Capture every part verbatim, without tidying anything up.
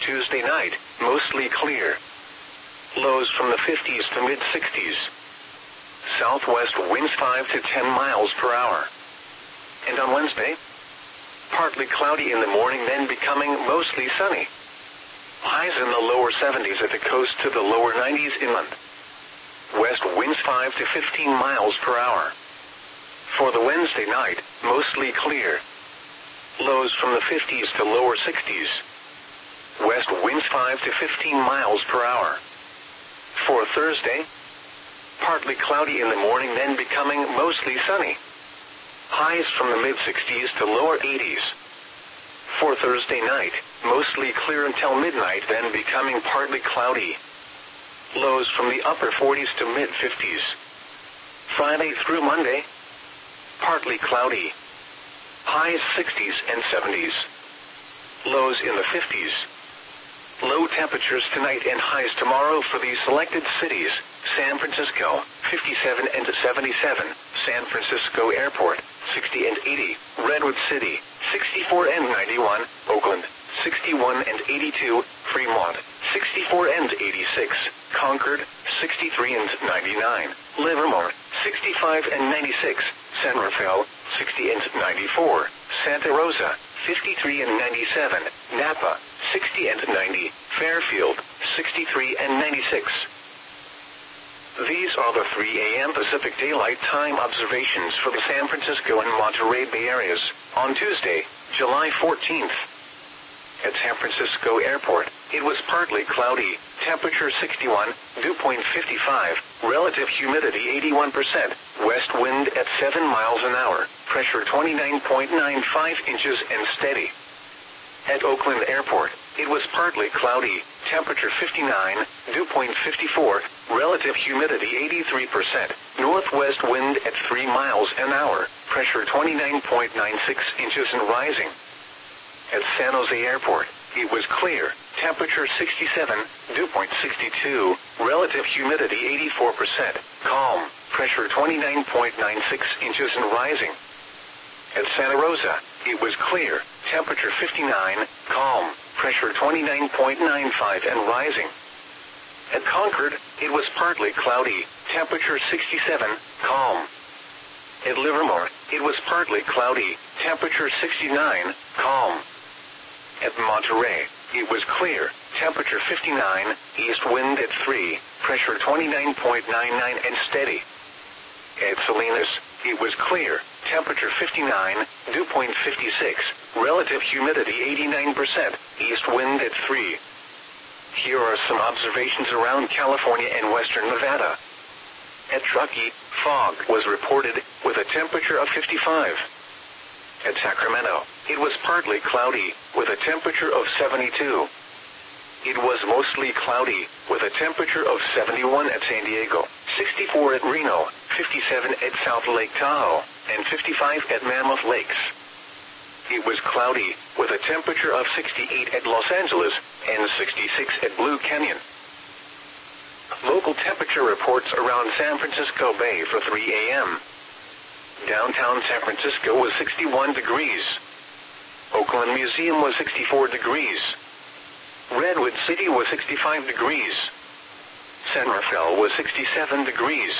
Tuesday night, mostly clear. Lows from the fifties to mid-sixties. Southwest winds five to ten miles per hour. And on Wednesday, partly cloudy in the morning, then becoming mostly sunny. Highs in the lower seventies at the coast to the lower nineties inland. West winds five to fifteen miles per hour. For the Wednesday night, mostly clear. Lows from the fifties to lower sixties. West winds five to fifteen miles per hour. For Thursday, partly cloudy in the morning, then becoming mostly sunny. Highs from the mid-sixties to lower eighties. For Thursday night, mostly clear until midnight, then becoming partly cloudy. Lows from the upper forties to mid-fifties. Friday through Monday, partly cloudy. Highs sixties and seventies. Lows in the fifties. Low temperatures tonight and highs tomorrow for these selected cities: San Francisco, fifty-seven and seventy-seven, San Francisco Airport, sixty and eighty, Redwood City, sixty-four and ninety-one, Oakland, sixty-one and eighty-two, Fremont, sixty-four and eighty-six, Concord, sixty-three and ninety-nine, Livermore, sixty-five and ninety-six, San Rafael, sixty and ninety-four, Santa Rosa, fifty-three and ninety-seven, Napa, sixty and ninety, Fairfield, sixty-three and ninety-six. These are the three A M Pacific Daylight Time observations for the San Francisco and Monterey Bay areas on Tuesday, July fourteenth. At San Francisco Airport, it was partly cloudy, temperature sixty-one, dew point fifty-five, relative humidity eighty-one percent, west wind at seven miles an hour, pressure twenty-nine point nine five inches and steady. At Oakland Airport, it was partly cloudy, temperature fifty-nine, dew point fifty-four, relative humidity eighty-three percent, northwest wind at three miles an hour, pressure twenty-nine point nine six inches and rising. At San Jose Airport, it was clear, temperature sixty-seven, dew point sixty-two, relative humidity eighty-four percent, calm, pressure twenty-nine point nine six inches and rising. At Santa Rosa, it was clear, temperature fifty-nine, calm, pressure twenty-nine point nine five and rising. At Concord, it was partly cloudy, temperature sixty-seven, calm. At Livermore, it was partly cloudy, temperature sixty-nine, calm. At Monterey, it was clear, temperature fifty-nine, east wind at three, pressure twenty-nine point nine nine and steady. At Salinas, it was clear, temperature fifty-nine, dew point fifty-six, relative humidity eighty-nine percent, east wind at three. Here are some observations around California and western Nevada. At Truckee, fog was reported, with a temperature of fifty-five. At Sacramento, it was partly cloudy, with a temperature of seventy-two. It was mostly cloudy, with a temperature of seventy-one at San Diego, sixty-four at Reno, fifty-seven at South Lake Tahoe, and fifty-five at Mammoth Lakes. It was cloudy, with a temperature of sixty-eight at Los Angeles, and sixty-six at Blue Canyon. Local temperature reports around San Francisco Bay for three A M Downtown San Francisco was sixty-one degrees. Oakland Museum was sixty-four degrees. Redwood City was sixty-five degrees. San Rafael was sixty-seven degrees.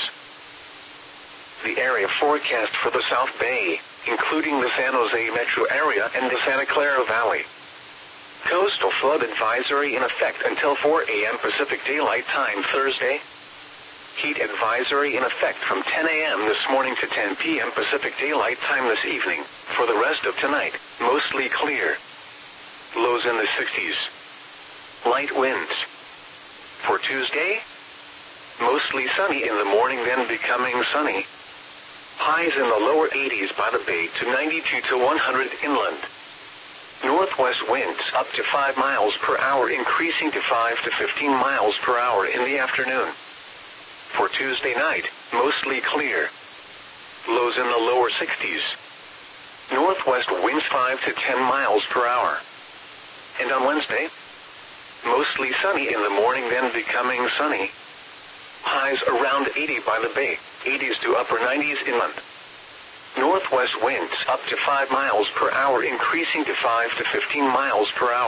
The area forecast for the South Bay, including the San Jose metro area and the Santa Clara Valley. Coastal flood advisory in effect until four A M Pacific Daylight Time Thursday. Heat advisory in effect from ten A M this morning to ten P M Pacific Daylight Time this evening. For the rest of tonight, mostly clear. Lows in the sixties. Light winds. For Tuesday, mostly sunny in the morning, then becoming sunny. Highs in the lower eighties by the bay to ninety-two to one hundred inland. Northwest winds up to five miles per hour, increasing to five to fifteen miles per hour in the afternoon. For Tuesday night, mostly clear. Lows in the lower sixties. Northwest winds five to ten miles per hour. And on Wednesday, mostly sunny in the morning, then becoming sunny. Highs around eighty by the bay, eighties to upper nineties inland. Northwest winds up to five miles per hour, increasing to five to fifteen miles per hour.